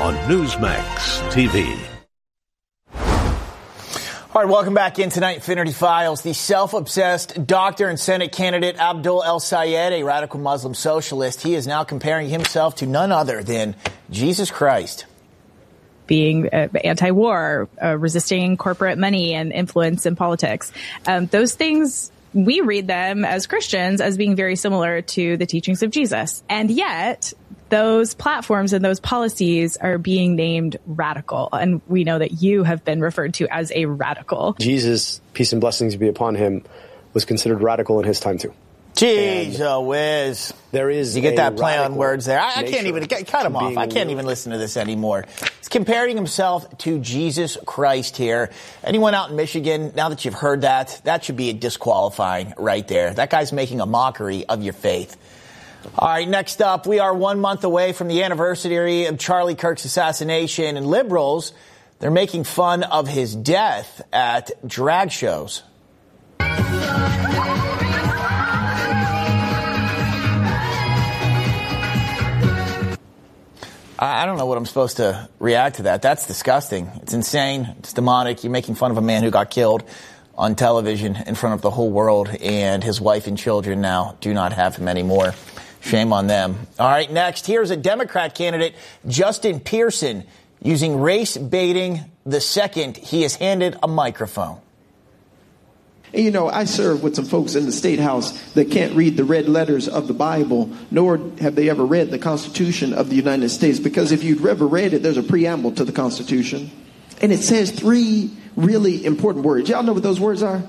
on Newsmax TV. All right, welcome back in tonight, Infinity Files. The self-obsessed doctor and Senate candidate Abdul El-Sayed, a radical Muslim socialist, he is now comparing himself to none other than Jesus Christ. Being anti-war, resisting corporate money and influence in politics. Those things, we read them as Christians as being very similar to the teachings of Jesus. And yet, those platforms and those policies are being named radical. And we know that you have been referred to as a radical. Jesus, peace and blessings be upon him, was considered radical in his time too. Jeez, whiz. There is you get that play on words there. I can't even cut him off. I can't even listen to this anymore. He's comparing himself to Jesus Christ here. Anyone out in Michigan, now that you've heard that, that should be a disqualifying right there. That guy's making a mockery of your faith. All right, next up, we are 1 month away from the anniversary of Charlie Kirk's assassination, and liberals, they're making fun of his death at drag shows. I don't know what I'm supposed to react to that. That's disgusting. It's insane. It's demonic. You're making fun of a man who got killed on television in front of the whole world, and his wife and children now do not have him anymore. Shame on them. All right, next, here's a Democrat candidate, Justin Pearson, using race baiting the second he is handed a microphone. And, you know, I serve with some folks in the State House that can't read the red letters of the Bible, nor have they ever read the Constitution of the United States. Because if you've ever read it, there's a preamble to the Constitution. And it says 3 really important words. Y'all know what those words are?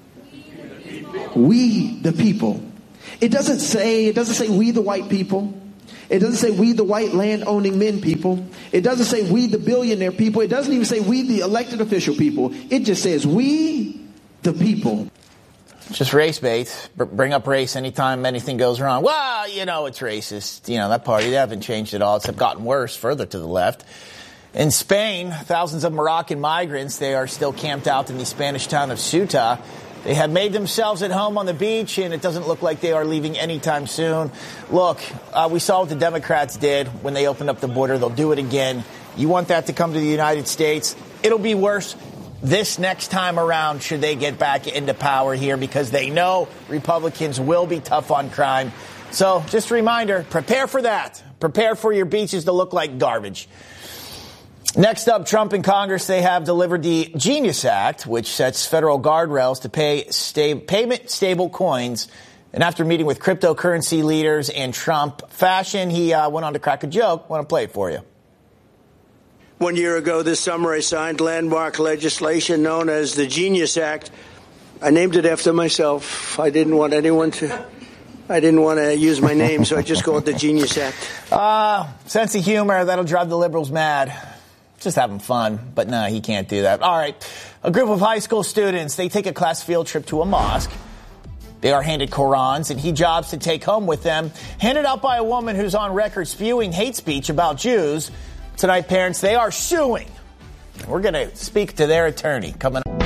We the people. It doesn't say we the white people. It doesn't say we the white land-owning men people. It doesn't say we the billionaire people. It doesn't even say we the elected official people. It just says we the people. Just race bait. Bring up race anytime anything goes wrong. Well, you know, it's racist. You know, that party, they haven't changed at all. It's gotten worse further to the left. In Spain, thousands of Moroccan migrants, they are still camped out in the Spanish town of Ceuta. They have made themselves at home on the beach, and it doesn't look like they are leaving anytime soon. Look, we saw what the Democrats did when they opened up the border. They'll do it again. You want that to come to the United States? It'll be worse this next time around should they get back into power here, because they know Republicans will be tough on crime. So just a reminder, prepare for that. Prepare for your beaches to look like garbage. Next up, Trump and Congress, they have delivered the Genius Act, which sets federal guardrails to pay payment-stable coins. And after meeting with cryptocurrency leaders in Trump fashion, he went on to crack a joke. I want to play it for you. 1 year ago this summer, I signed landmark legislation known as the Genius Act. I named it after myself. I didn't want to use my name, so I just called it the Genius Act. Sense of humor, that'll drive the liberals mad. Just having fun, but no, he can't do that. All right, a group of high school students, they take a class field trip to a mosque. They are handed Qurans and hijabs to take home with them, handed out by a woman who's on record spewing hate speech about Jews. Tonight, parents, they are suing. We're going to speak to their attorney coming up.